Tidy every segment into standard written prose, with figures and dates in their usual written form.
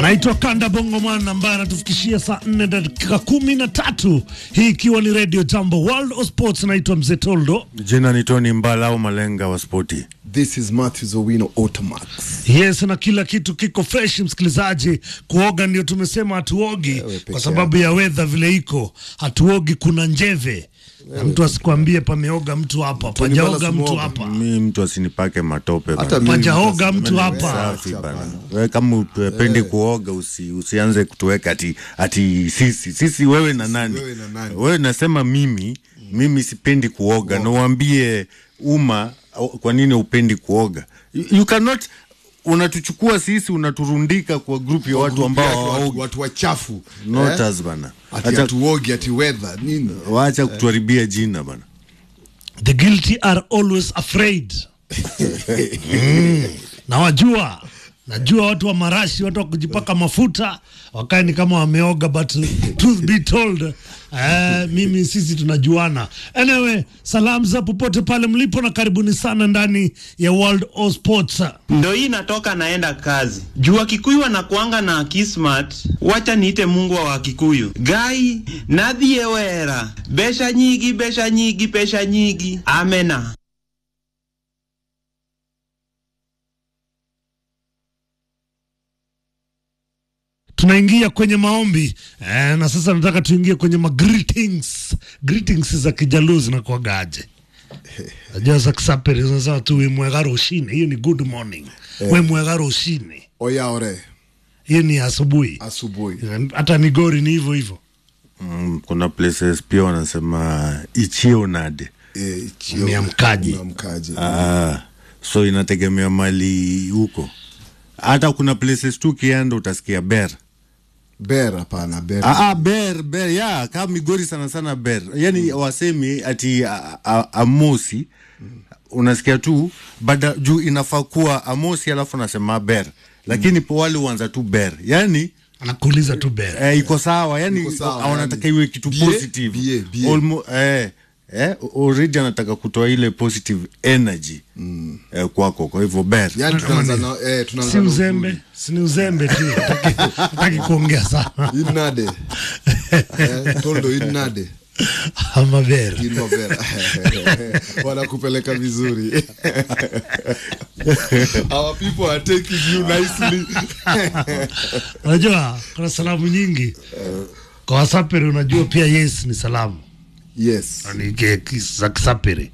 Anaitwa Kanda Bongoman ambaye anatufikishia saa 4 dakika 13, hii ikiwa ni Radio Jambo World of Sports. Naitwa Mzee Toldo. Jina ni Tony Mbala au Malenga wa Sporti. This is Matthew Zowino Automax. Yes, na kila kitu kiko fresh msikilizaji. Kuoga ndio tumesema hatuogi kwa sababu ya weather vile iko. Hatuogi kuna njeve. Na mtu asikwambie pameoga mtu hapa, pajaoga mtu hapa. Mimi mtu asinipake matope bana. Pajaoga mtu hapa. Safi bana. Wewe kama upendi kuoga usianze kutuweka ati sisi wewe na nani? Wewe nasema mimi sipendi kuoga. Na uambie umma kwa nini upendi kuoga. You cannot unatuchukua sisi unaturundika kwa group ya watu ambao watu wachafu. Not us bana. Acha tuoge ati weather nini? Waacha kutuharibia jina bana. The guilty are always afraid. Na najua watu wa marashi, watu wa kujipaka mafuta wakae ni kama wameoga, but truth be told sisi tunajuana. Anyway, salamu za popote pale mlipo na karibuni sana ndani ya World of Sports. Ndo hii natoka naenda kazi. Jua Kikuyu wanakuanga na Kismat, wacha niite Mungu wa Kikuyu. Gai nadhie wera, besha nyigi, pesha nyigi. Amena. Tunaingia kwenye maombi na sasa nataka tuingie kwenye greetings za Kijaluo na kwa gaje. Najua za Kisaperi unasema tu we mwegaro ushine, hiyo ni good morning. We mwegaro ushine. Oya ore. Hiyo ni asubuhi. Hata Migori ni hivyo. Kuna places pia wanasema ichio nade. Ni amkaji. So inategemea mali huko. Hata kuna places tu kienda utasikia ber. Hapana ber. Ber ya kama Migori sana ber. Yani wasemi ati amosi unasikia tu baada juu inafaa kuwa amosi alafu nasema ber. Lakini po wale uanza tu ber. Yani anakuuliza tu ber. Iko sawa, yani wanataka iwe kitu positive. Almost already anataka kutoa ile positive energy kwako, kwa hivyo ber. Yani tunaanza si uzembe, si uzembe tu. Hataki kuongea sana. Inade. Toldo inade. Ama ber. Wanakupeleka vizuri. Our people are taking you nicely. Unajua kuna salamu nyingi. Kwa Wasaperi unajua pia yes ni salamu. Yes. Ni za Kisaperi.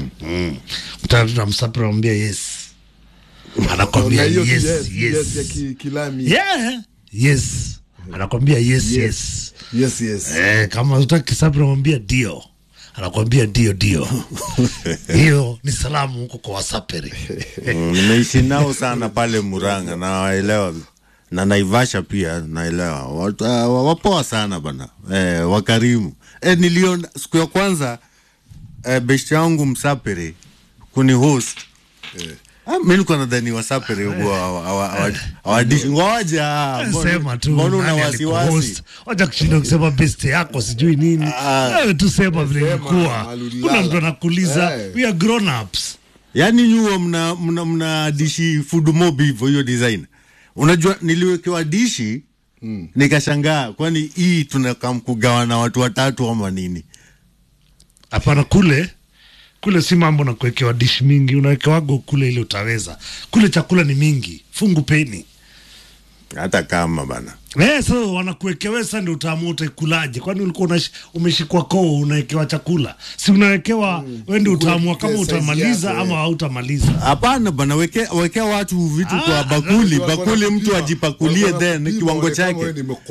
Mtatu na Msaperi anambia yes. Anakwambia yes. Ya kilami. Yeah. Yes. Anakwambia yes. Kama unataka Kisaperi anambia dio. Anakwambia dio. Hiyo ni salamu huko kwa Wasaperi. Nimeishi nao sana pale Murang'a na waelewa. Na Naivasha pia naelewa. Wapoa sana bana. Wakarimu. Niliona siku ya kwanza besti yangu Msaperi kuni host. Mimi niko nadhani Wasaperi hawadishi ngoja. Sema tu. Mbona una wasiwasi? Wacha kushinda kusema besti yako sijui nini. Wewe tu sema vile ilikuwa. Kuna mtu anakuuliza we are grown ups. Yani nyuo mna dishi food mob hivyo hiyo design. Unajua niliwekewa dishi nikashangaa kwani hii tunakamkugawana watu watatu ama nini? Hapana, kule si mambo na kuwekewa dish mingi, unawekewago kule ile utaweza. Kule chakula ni mingi, fungu peni. Hata kama bana. So wanakuwekewa sasa ndio utaamua utakulaje. Kwani ulikuwa umeshikwa koo unawekewa chakula. Si unawekewa wewe ndio utaamua kama utamaliza ama hautamaliza. Hapana bana, wekea watu vitu kwa bakuli mtu ajipakulie then kiwango chake.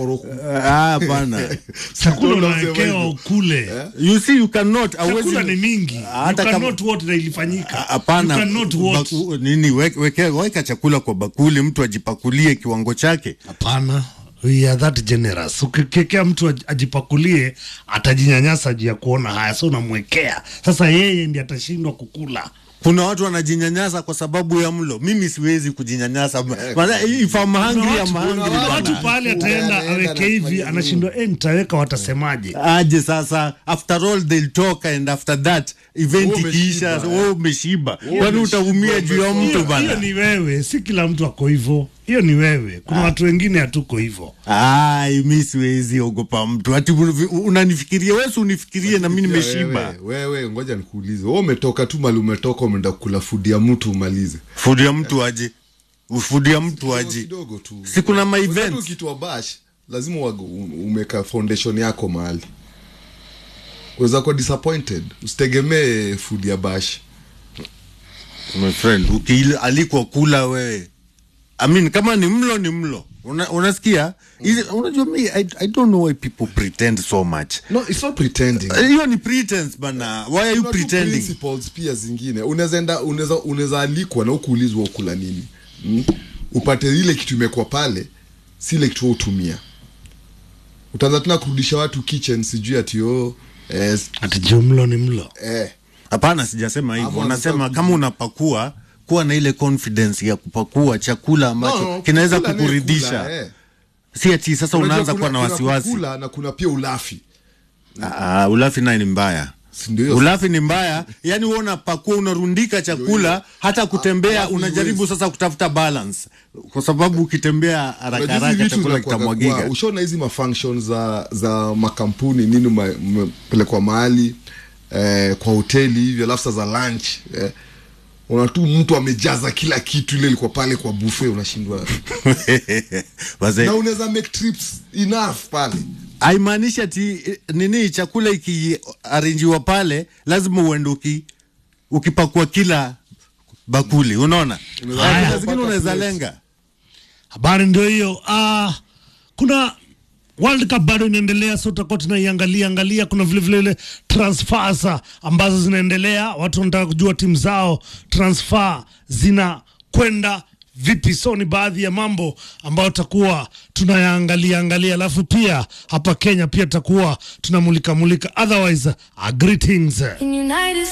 Hapana. Chakula unawekewa ukule. You see you cannot chakula ni mingi. You cannot what na ilifanyika. Hapana. You cannot what. Nini weka chakula kwa bakuli mtu ajipakulie kiwango chake. Hapana. We are that generous. Ukikekea mtu ajipakulie atajinyanyasa juu ya kuona haya, so unamwekea. Sasa yeye ndiye atashindwa kukula. Kuna watu wanajinyanyasa kwa sababu ya mlo. Mimi siwezi kujinyanyasa. If I'm hungry, I'm hungry. Watu pale ataenda aweke hivi, anashindwa nitaweka watasemaje? Aje sasa, after all they'll talk and after that event ikiisha, umeshiba. Kwani utaumia juu ya mtu bana? Hiyo ni wewe, si kila mtu ako hivyo. Hiyo ni wewe. Kuna watu wengine hatuko hivyo. Mimi siwezi ogopa mtu. Ati unanifikiria wewe, unifikirie na mimi nimeshiba. Wewe ngoja nikuulize. Wewe umetoka tu mali, umetoka umeenda kula food ya mtu umalize. Food ya mtu aje? Food ya mtu aje? Kidogo tu. Si kuna my events. Kitu wa bash lazima umeka foundation yako mahali. Uweza kuwa disappointed. Usitegemee food ya bash. My friend, alikwa kula wewe. I mean, kama ni mlo ni mlo. Unasikia? Unajua me, I don't know why people pretend so much. No, it's not pretending. Hiyo ni pretense bana. Why are you pretending? Principles pia zingine. Unaweza alikwa na ukuulizwa ukula nini. Upate ile kitu imekuwa pale, si ile kitu utumia. Utaanza tena kurudisha watu kitchen sijui ati ati jumlo ni mlo. Hapana, sijasema hivyo. Nasema kama unapakua, kuwa na ile confidence ya kupakua chakula ambacho kinaweza kukuridhisha. Si ati sasa unaanza kuwa na wasiwasi. Kula na kuna pia ulafi. Ulafi naye ni mbaya. Ulafi ni mbaya. Yani uona pakua unarundika chakula, hata kutembea unajaribu sasa kutafuta balance. Kwa sababu ukitembea haraka haraka chakula kitamwagika. Ushaona hizi mafunctions za makampuni nini umepelekwa mahali kwa hoteli hivyo, alafu za lunch unatu mtu amejaza kila kitu ile ilikuwa pale kwa buffet, unashindwa. Na unaweza make trips enough pale. Haimaanisha ati nini chakula ikiarrangiwa pale lazima uende ukipakua kila bakuli, unaona? Lazima unaweza lenga. Habari ndio hiyo. Kuna World Cup bado inaendelea, so tutakuwa tunaiangalia. Kuna vile transfers ambazo zinaendelea. Watu wanataka kujua timu zao transfer zina kwenda vipi. So ni baadhi ya mambo ambayo tutakuwa tunayaangalia. Alafu pia hapa Kenya pia tutakuwa tunamulika. Otherwise, greetings.